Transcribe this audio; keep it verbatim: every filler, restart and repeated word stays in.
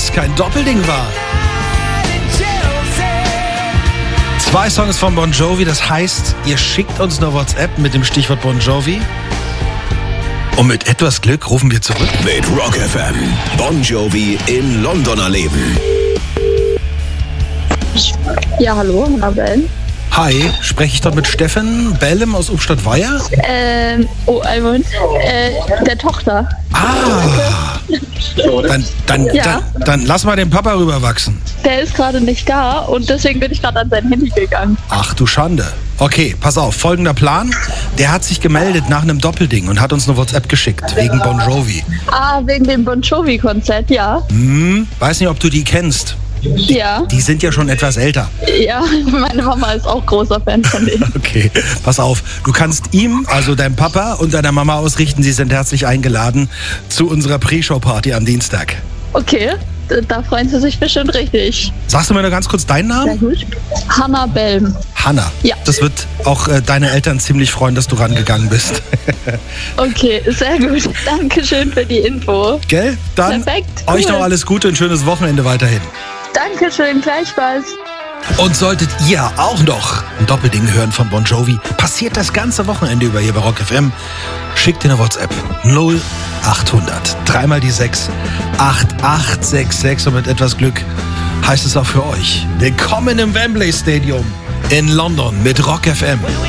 es kein Doppelding war. Zwei Songs von Bon Jovi, das heißt, ihr schickt uns eine WhatsApp mit dem Stichwort Bon Jovi. Und mit etwas Glück rufen wir zurück. Mit Rock F M. Bon Jovi in London erleben. Ja, hallo, Hannah Bellem. Hi, spreche ich dort mit Steffen Bellem aus Ubstadt-Weiher? Ähm, oh, ein Moment. Äh, der Tochter. Ah, dann, dann, Ja. dann, dann lass mal den Papa rüberwachsen. Der ist gerade nicht da und deswegen bin ich gerade an sein Handy gegangen. Ach du Schande. Okay, pass auf, folgender Plan. Der hat sich gemeldet nach einem Doppelding und hat uns eine WhatsApp geschickt, wegen Bon Jovi. Ah, wegen dem Bon Jovi-Konzert, ja. Hm, weiß nicht, ob du die kennst. Ja, Die sind ja schon etwas älter. ja, meine Mama ist auch großer Fan von denen. Okay, pass auf. Du kannst ihm, also deinem Papa und deiner Mama ausrichten, sie sind herzlich eingeladen zu unserer Pre-Show-Party am Dienstag. Okay, d- da freuen sie sich bestimmt richtig. Sagst du mir nur ganz kurz deinen Sehr Namen? gut. Hannah Bellem. Hanna. Ja. Das wird auch äh, deine Eltern ziemlich freuen, dass du rangegangen bist. Okay, sehr gut. Dankeschön für die Info. Gell? Dann Perfekt, euch cool. noch alles Gute und schönes Wochenende weiterhin. Dankeschön, gleichfalls. Und solltet ihr auch noch ein Doppelding hören von Bon Jovi, passiert das ganze Wochenende über hier bei Rock F M. Schickt ihr eine WhatsApp null achthundert, dreimal die sechs, acht acht sechs sechs und mit etwas Glück heißt es auch für euch. Willkommen im Wembley Stadium in London mit Rock F M.